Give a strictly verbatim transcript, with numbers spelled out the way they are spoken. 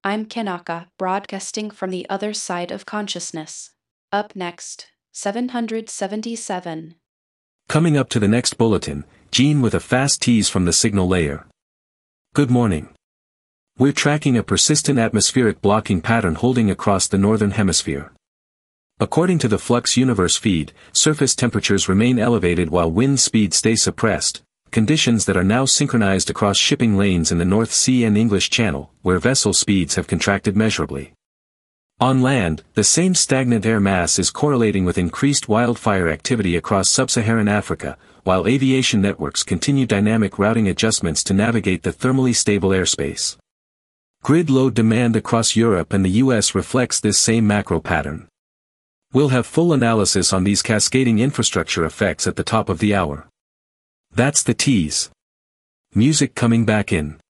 I'm Kanaka, broadcasting from the other side of consciousness. Up next, seven hundred seventy-seven. Coming up to the next bulletin, Gene with a fast tease from the signal layer. Good morning. We're tracking a persistent atmospheric blocking pattern holding across the northern hemisphere. According to the Flux Universe feed, surface temperatures remain elevated while wind speeds stay suppressed, conditions that are now synchronized across shipping lanes in the North Sea and English Channel, where vessel speeds have contracted measurably. On land, the same stagnant air mass is correlating with increased wildfire activity across sub-Saharan Africa, while aviation networks continue dynamic routing adjustments to navigate the thermally stable airspace. Grid load demand across Europe and the U S reflects this same macro pattern. We'll have full analysis on these cascading infrastructure effects at the top of the hour. That's the tease. Music coming back in.